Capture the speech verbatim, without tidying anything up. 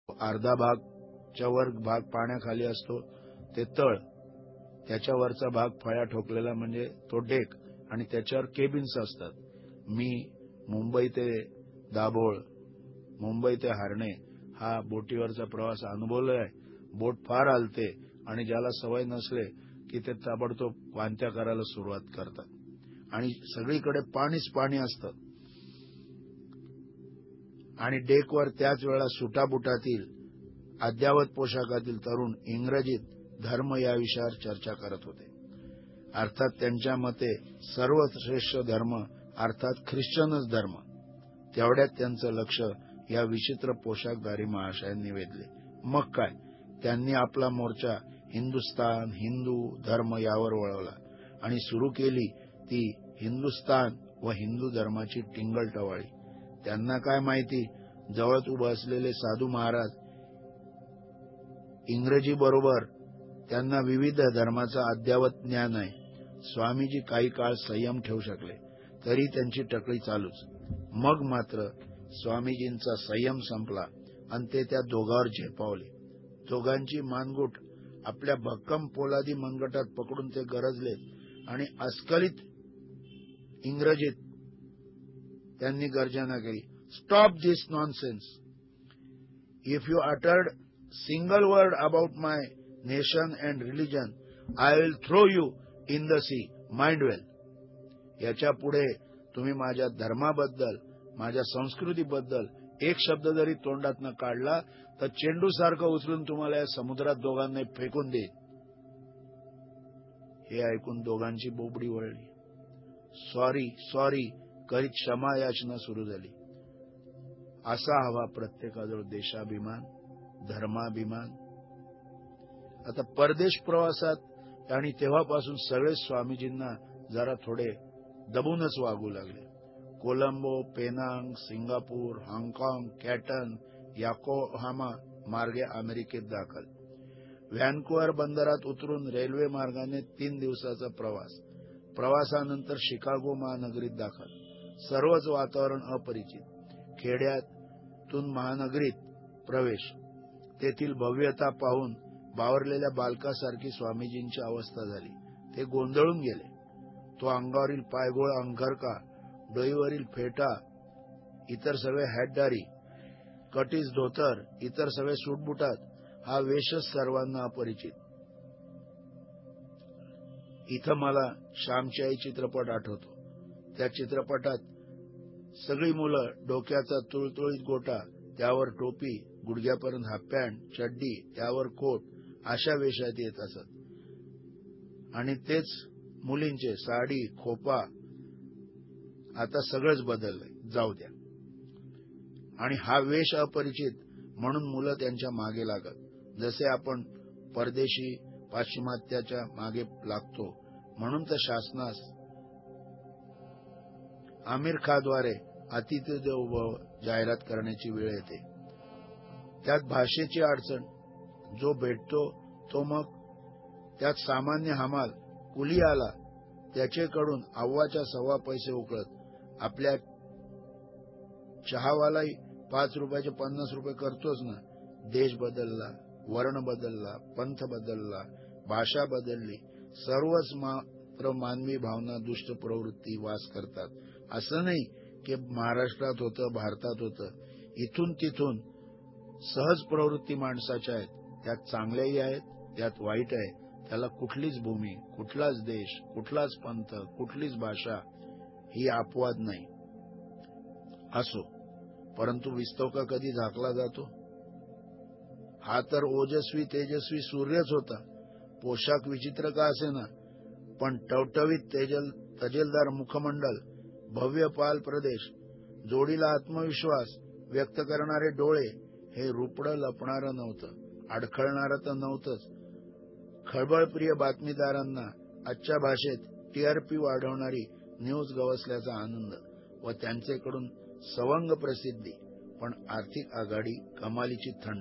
अर्धा भागच्या वर भाग पाण्याखाली असतो ते तळ, त्याच्यावरचा भाग फळ्या ठोकलेला म्हणजे तो डेक, आणि त्याच्यावर केबिन्स असतात. मी मुंबई ते दाभोळ, मुंबई ते हार्णे हा बोटीवरचा प्रवास अनुभवलाय. बोट फार हलते आणि ज्याला सवय नसले की ते ताबडतोब वांत्या करायला सुरुवात करतात आणि सगळीकडे पाणीच पाणी असतं. आणि डेकवर त्याच वेळा सुटाबुटातील अद्यावत पोशाखातील तरुण इंग्रजीत धर्म या विषयावर चर्चा करत होते. अर्थात त्यांच्या मते सर्वश्रेष्ठ धर्म अर्थात ख्रिश्चनच धर्म. तेवढ्यात त्यांचं लक्ष या विचित्र पोशाखधारी महाशयांनी वेधले. मग काय, त्यांनी आपला मोर्चा हिंदुस्तान, हिंदू धर्म यावर वळवला आणि सुरू केली ती हिंदुस्तान व हिंदू धर्माची टिंगलटवाळी. त्यांना काय माहिती, जवळच उभे असलेले साधू महाराज इंग्रजी बरोबर त्यांना विविध धर्माचा अद्यावत ज्ञान आहे. स्वामीजी काही काळ संयम ठेवू शकले, तरी त्यांची टकळी चालूच. मग मात्र स्वामीजींचा संयम संपला आणि ते त्या दोघांवर झेपावले. दोघांची मानगूट आपल्या भक्कम पोलादी मनगटात पकडून ते गरजले आणि अस्खलित इंग्रजीत त्यांनी गर्जना केली, stop this nonsense. If you uttered single word about my nation and religion I will throw you in the C, mind वेल. याच्या पुढे तुम्ही माझ्या धर्माबद्दल, माझ्या संस्कृतीबद्दल एक शब्द जरी तोंडातनं काढला तर चेंडू सारखं उचलून तुम्हाला या समुद्रात दोघांना फेकून देईन. हे ऐकून दोघांची बोबडी वळली. सॉरी सॉरी करीत क्षमा याचना सुरू झाली. असा हवा प्रत्येकाजवळ देशाभिमान, धर्माभिमान. आता परदेश प्रवासात आणि तेव्हापासून सगळे स्वामीजींना जरा थोडे दबूनच वागू लागले. कोलंबो, पेनांग, सिंगापूर, हाँगकाँग, कॅटन, याकोहामा मार्गे अमेरिकेत दाखल. व्हॅन्कुव्हर बंदरात उतरून रेल्वे मार्गाने तीन दिवसाचा प्रवास. प्रवासानंतर शिकागो महानगरीत दाखल. सर्वच वातावरण अपरिचित. खेड्यातून महानगरीत प्रवेश. तेथील भव्यता पाहून बावरलेल्या बालकासारखी स्वामीजींची अवस्था झाली. ते गोंधळून गेले. तो अंगावरील पायगोळ अंगरका, डोईवरील फेटा, इतर सगळे हॅटदारी, कटीस धोतर, इतर सगळे सूटबुटात, हा वेशच सर्वांना अपरिचित. इथं मला श्यामची आई चित्रपट आठवतो. त्या चित्रपटात सगळी मुलं डोक्याचा तुळतुळीत गोटा, त्यावर टोपी, गुडघ्यापर्यंत हाफ पॅन्ट, चड्डी, त्यावर कोट, अशा वेशात येत असत. आणि तेच मुलींचे साडी, खोपा. आता सगळंच बदललंय, जाऊ द्या. आणि हा वेश अपरिचित म्हणून मुलं त्यांच्या मागे लागत. जसे आपण परदेशी पाश्चिमात्याच्या मागे लागतो, म्हणून तर शासनास आमिर खाद्वारे अतिथी देवो भव जाहिरात करण्याची वेळ येते. त्यात भाषेची अडचण. जो भेटतो तो मग त्यात सामान्य हमाल कुली आला, त्याचेकडून अव्वाच्या सव्वा पैसे उकळत. आपल्या चहावालाही पाच रुपयाचे पन्नास रुपये करतोच ना. देश बदलला, वर्ण बदलला, पंथ बदलला, भाषा बदलली, सर्वच मात्र मानवी भावना, दुष्ट प्रवृत्ती वास करतात. असं नाही की महाराष्ट्रात होतं, भारतात होतं. इथून तिथून सहज प्रवृत्ती माणसाच्या आहेत. त्यात चांगल्याही आहेत, त्यात वाईट आहे. त्याला कुठलीच भूमी, कुठलाच देश, कुठलाच पंथ, कुठलीच भाषा ही अपवाद नाही. असो, परंतु विस्तव का कधी झाकला जातो? हा तर ओजस्वी तेजस्वी सूर्यच होता. पोशाख विचित्र का असेना, पण टवटवीत तेजल तजेलदार मुखमंडल, भव्य पाल प्रदेश, जोडीला आत्मविश्वास व्यक्त करणारे डोळे, हे रुपडं लपणारं नव्हतं, अडखळणारं तर नव्हतंच. खळबळप्रिय बातमीदारांना आजच्या भाषेत टीआरपी वाढवणारी न्यूज गवसल्याचा आनंद व त्यांचेकडून सवंग प्रसिद्धी, पण आर्थिक आघाडी, कमालीची थंड.